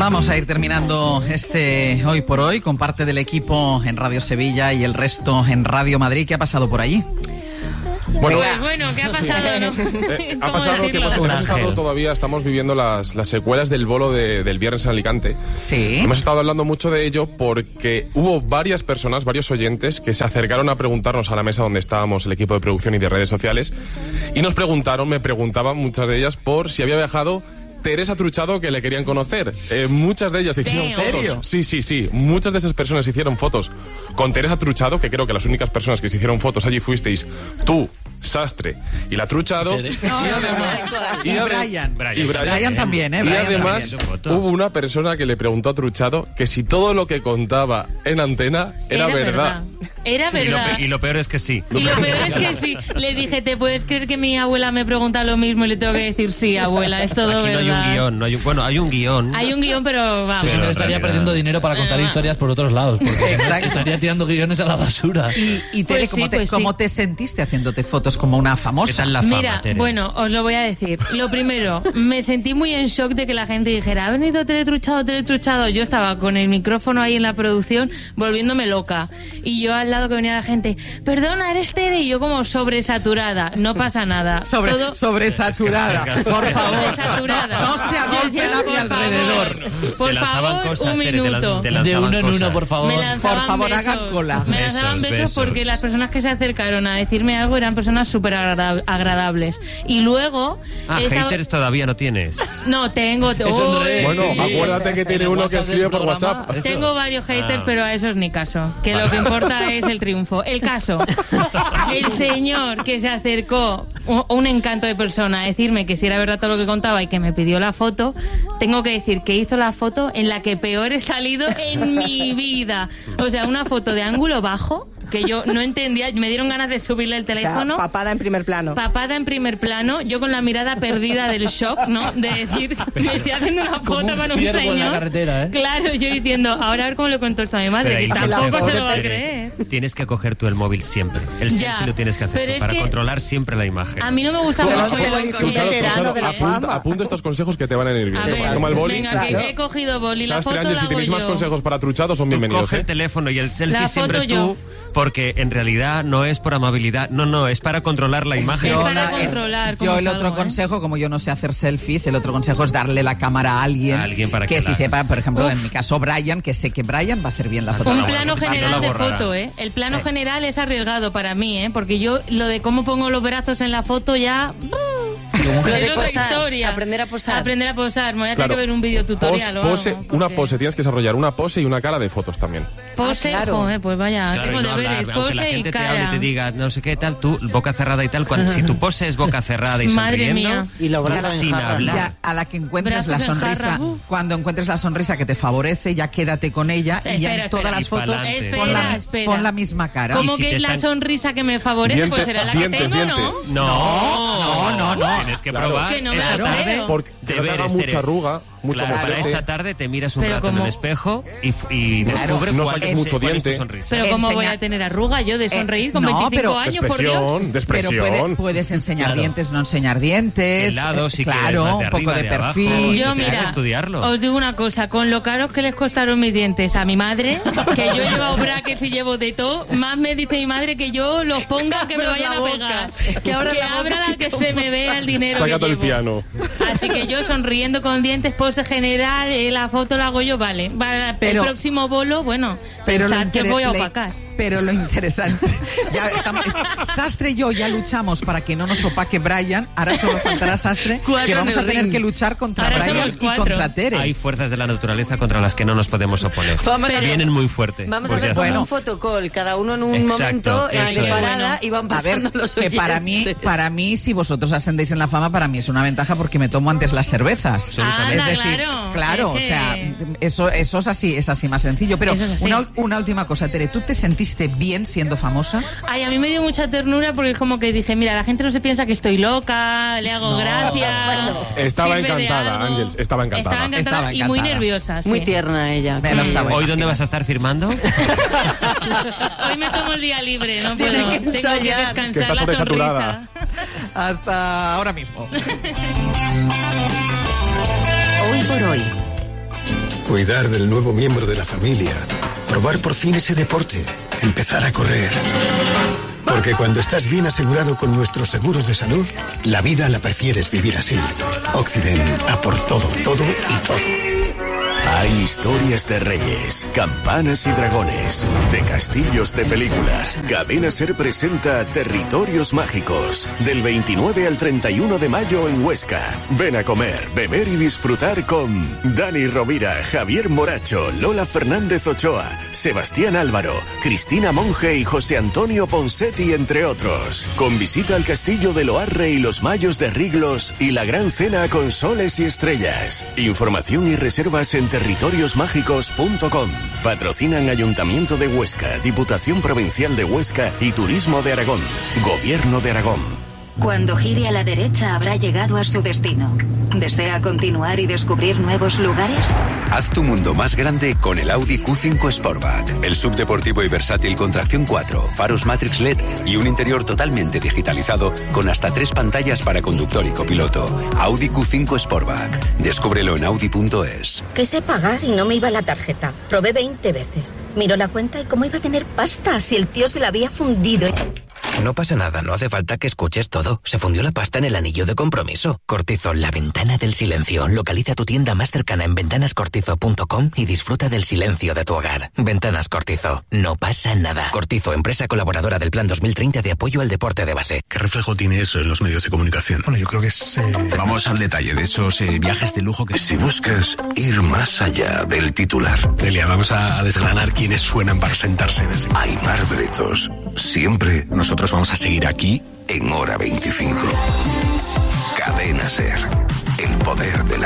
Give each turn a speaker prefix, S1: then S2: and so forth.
S1: Vamos a ir terminando este Hoy por Hoy con parte del equipo en Radio Sevilla y el resto en Radio Madrid. ¿Qué ha pasado por allí?
S2: Bueno,
S3: ¿qué ha pasado? ¿No?
S2: Ha pasado que estamos viviendo las secuelas del bolo del viernes en Alicante.
S1: Sí.
S2: Hemos estado hablando mucho de ello porque hubo varias personas, varios oyentes, que se acercaron a preguntarnos a la mesa donde estábamos el equipo de producción y de redes sociales, y me preguntaban muchas de ellas por si había viajado Teresa Truchado, que le querían conocer. Muchas de ellas hicieron fotos. Sí. Muchas de esas personas hicieron fotos con Teresa Truchado, que creo que las únicas personas que se hicieron fotos allí fuisteis tú, Sastre y la Truchado.
S1: Y Brian también,
S2: Y además hubo una persona que le preguntó a Truchado que si todo lo que contaba en antena era verdad.
S3: Era verdad.
S4: Y lo peor es que sí.
S3: Y lo peor es que sí. Les dije, ¿te puedes creer que mi abuela me pregunta lo mismo? Y le tengo que decir, sí, abuela, es todo
S4: Aquí
S3: verdad.
S4: No hay un guión, hay un guión.
S3: Hay un guión, pero vamos.
S5: Pero siempre estaría perdiendo dinero para contar historias por otros lados, porque estaría tirando guiones a la basura.
S1: Y Tere, ¿cómo te sentiste haciéndote fotos como una famosa?
S4: ¿Qué tal la fama,
S3: Mira,
S4: Tere?
S3: bueno, os lo voy a decir. Lo primero, me sentí muy en shock de que la gente dijera, ha venido Tere Truchado. Yo estaba con el micrófono ahí en la producción volviéndome loca. Y yo al lado que venía la gente, perdona, eres Tere, y yo como sobresaturada. No pasa nada.
S1: Sobresaturada, por favor.
S3: Sobresaturada.
S1: No se agolpe a mi alrededor.
S3: Por
S4: te lanzaban
S3: favor,
S4: cosas,
S3: un
S4: Tere,
S3: minuto.
S5: De uno en uno, por favor.
S3: Me lanzaban
S1: Por favor,
S3: besos.
S1: hagan cola.
S3: Me lanzaban besos
S4: Besos.
S3: porque las personas que se acercaron a decirme algo eran personas súper agradables. Y luego...
S4: haters todavía no tienes.
S3: No, tengo...
S2: Bueno, acuérdate que tiene uno que escribe por WhatsApp.
S3: Tengo varios haters, pero a esos ni caso. Que lo que importa es el triunfo. El caso. El señor que se acercó, un encanto de persona, a decirme que si era verdad todo lo que contaba y que me pidió la foto, tengo que decir que hizo la foto en la que peor he salido en mi vida. O sea, una foto de ángulo bajo, que yo no entendía, me dieron ganas de subirle el teléfono.
S6: O sea, papada en primer plano. Yo con la mirada perdida del shock, ¿no? De decir, me estoy haciendo una foto con un señor.
S5: En la carretera, ¿eh?
S3: Claro, yo diciendo, ahora a ver cómo le cuento esto a mi madre, que tampoco se lo va a creer.
S4: Tienes que coger tú el móvil siempre. El selfie lo tienes que hacer para controlar siempre la imagen.
S3: A mí no me gusta mucho
S2: Apunta estos consejos que te van a ir bien. Toma el boli.
S3: Venga, que he cogido boli. La
S2: Sastre,
S3: foto
S2: Ángel,
S3: la
S2: si
S3: hago
S2: tenéis más
S3: yo.
S2: consejos para Truchado, son bienvenidos.
S4: Coge el teléfono y el selfie
S3: La
S4: siempre
S3: foto
S4: tú,
S3: yo.
S4: porque en realidad no es por amabilidad, no, es para controlar la imagen.
S3: Es para controlar cómo
S1: Yo el
S3: salgo,
S1: otro consejo, como yo no sé hacer selfies, el otro consejo es darle la cámara a alguien
S4: para
S1: que
S4: que
S1: si
S4: la
S1: sepa,
S4: hagas.
S1: por ejemplo, en mi caso Brian, que sé que Brian va a hacer bien la foto.
S3: Un
S4: no,
S3: plano
S4: porque si no
S3: general
S4: la
S3: de
S4: borrará.
S3: foto, ¿eh? El plano general es arriesgado para mí, porque yo lo de cómo pongo los brazos en la foto ya...
S6: Lo de
S3: Es otra
S6: posar,
S3: historia.
S6: aprender a posar.
S3: Aprender a posar. Me voy a tener que ver un vídeo tutorial o
S2: Pose,
S3: algo.
S2: una pose, tienes que desarrollar una pose y una cara de fotos también.
S3: Pose,
S6: claro.
S3: joder, pues vaya,
S4: Claro,
S3: tengo
S4: y no
S3: deberes,
S4: hablar, aunque la
S3: pose y
S4: gente te hable y
S3: cara.
S4: te diga no sé qué tal, tú boca cerrada y tal, si tu pose es boca cerrada y
S3: Madre
S4: sonriendo
S3: mía.
S5: Y los brazos
S4: sin
S5: en jarra.
S4: hablar.
S1: Ya, a la que encuentres
S3: Brazos
S1: la
S3: en
S1: sonrisa,
S3: jarra,
S1: cuando encuentres la sonrisa que te favorece, ya quédate con ella y ya en
S3: Espera,
S1: todas
S3: espera.
S1: las
S4: Y
S1: fotos
S4: pa'lante.
S1: pon la misma cara.
S3: Como
S4: Y si
S3: que
S4: te
S3: es la
S4: están-
S3: sonrisa que me favorece, pues será la que
S2: Dientes,
S3: tengo, ¿no?
S2: dientes.
S4: No. Tienes que
S2: Claro.
S4: probar
S3: Que no me
S4: esta
S3: la
S4: tarde.
S3: creo.
S2: Porque te haga
S4: Deberes,
S2: mucha
S4: Tere.
S2: arruga, mucho
S4: Claro, para
S2: moflete.
S4: esta tarde te miras un
S3: Pero
S4: rato en
S3: como-
S4: el espejo y descubre
S2: no
S4: cuál
S2: saques
S4: es
S2: mucho
S4: cuál es tu
S2: diente.
S4: sonrisa.
S3: Pero ¿cómo voy
S1: Enseña-
S3: a tener arruga yo de sonreír con
S1: no,
S3: 25
S1: pero
S3: años, por Dios?
S2: De
S1: Pero
S2: expresión.
S1: puedes enseñar
S5: Claro.
S1: dientes, no enseñar dientes.
S4: El lado, si quieres,
S1: claro,
S4: más de
S1: un poco
S4: arriba,
S1: de
S4: de abajo.
S1: perfil.
S4: Yo,
S3: Yo,
S4: tienes
S3: mira,
S4: que estudiarlo.
S3: os digo una cosa, con lo caros que les costaron mis dientes a mi madre, que yo he llevado brackets y llevo de todo, más me dice mi madre que yo los ponga que me
S6: abras
S3: vayan
S6: la
S3: a
S6: boca.
S3: pegar.
S6: Que abras la boca,
S3: abra la que se me vea el dinero
S2: Saca
S3: que
S2: todo el
S3: llevo.
S2: piano.
S3: Así que yo sonriendo con dientes, pose general, la foto la hago yo, vale.
S1: Pero-
S3: el próximo bolo, bueno,
S1: Pero
S3: pensad que os voy a opacar.
S1: Pero lo interesante, ya estamos, Sastre y yo ya luchamos para que no nos opaque Brian, ahora solo faltará Sastre,
S6: Cuatro
S1: que vamos
S6: en
S1: a
S6: el
S1: tener
S6: ring.
S1: que luchar contra
S3: Ahora
S1: Brian
S3: somos
S1: y
S3: cuatro.
S1: contra Tere.
S4: Hay fuerzas de la naturaleza contra las que no nos podemos oponer.
S6: Vamos a-
S4: Vienen muy fuerte.
S6: Vamos
S4: Pues
S6: a
S4: ya
S6: hacer como
S4: está.
S6: un fotocall, cada uno en un
S4: Exacto,
S6: momento en
S4: eso es.
S6: separada y van
S1: A ver,
S6: pasando los
S1: que
S6: oyentes.
S1: para mí, si vosotros ascendéis en la fama, para mí es una ventaja porque me tomo antes las cervezas.
S4: Absolutamente.
S3: Anda,
S1: Es decir,
S3: claro,
S1: o
S3: es que-
S1: sea, eso es así más sencillo. Pero
S3: Eso es así.
S1: una última cosa, Tere, ¿tú te sentiste bien siendo famosa?
S3: Ay, a mí me dio mucha ternura porque es como que dije, mira, la gente no se piensa que estoy loca, le hago gracias.
S2: Estaba
S3: sirve de
S2: encantada,
S3: algo.
S2: Ángel, estaba encantada.
S1: Estaba
S3: y muy
S1: encantada.
S3: nerviosa. Sí.
S6: Muy tierna ella.
S1: Me lo estaba
S4: ¿Hoy dónde
S1: imaginando.
S4: vas a estar firmando?
S3: Hoy me tomo el día libre, no
S6: Tiene
S3: puedo.
S6: que
S3: Tengo que
S6: ensayar.
S2: Que
S3: descansar
S2: está
S3: la
S2: sobresaturada.
S3: sonrisa.
S1: Hasta ahora mismo.
S7: Hoy por hoy. cuidar del nuevo miembro de la familia, probar por fin ese deporte, empezar a correr. Porque cuando estás bien asegurado con nuestros seguros de salud, la vida la prefieres vivir así. Occident, a por todo, todo y todo.
S8: Hay historias de reyes, campanas y dragones, de castillos de películas. Cadena Ser presenta Territorios Mágicos, del 29 al 31 de mayo en Huesca. Ven a comer, beber y disfrutar con Dani Rovira, Javier Moracho, Lola Fernández Ochoa, Sebastián Álvaro, Cristina Monge y José Antonio Ponsetti, entre otros. Con visita al castillo de Loarre y los Mayos de Riglos y la gran cena con soles y estrellas. Información y reservas en territoriosmágicos.com. Patrocinan Ayuntamiento de Huesca, Diputación Provincial de Huesca y Turismo de Aragón. Gobierno de Aragón.
S9: Cuando gire a la derecha habrá llegado a su destino. ¿Desea continuar y descubrir nuevos lugares?
S10: Haz tu mundo más grande con el Audi Q5 Sportback. El subdeportivo y versátil con tracción 4, faros Matrix LED y un interior totalmente digitalizado con hasta 3 pantallas para conductor y copiloto. Audi Q5 Sportback. Descúbrelo en Audi.es.
S11: Quise pagar y no me iba la tarjeta. Probé 20 veces. Miró la cuenta y cómo iba a tener pasta si el tío se la había fundido.
S12: No pasa nada, no hace falta que escuches todo. Se fundió la pasta en el anillo de compromiso. Cortizo, la ventana del silencio. Localiza tu tienda más cercana en ventanascortizo.com y disfruta del silencio de tu hogar. Ventanas Cortizo, no pasa nada. Cortizo, empresa colaboradora del Plan 2030 de apoyo al deporte de base.
S13: ¿Qué reflejo tiene eso en los medios de comunicación?
S14: Bueno, yo creo que es...
S13: Vamos al detalle de esos viajes de lujo que...
S8: Si buscas ir más allá del titular.
S14: Delia, vamos a desgranar quiénes suenan para sentarse en ese...
S8: Aimar Bretos. Siempre
S14: nosotros vamos a seguir aquí
S8: en Hora 25. Cadena Ser. El poder de la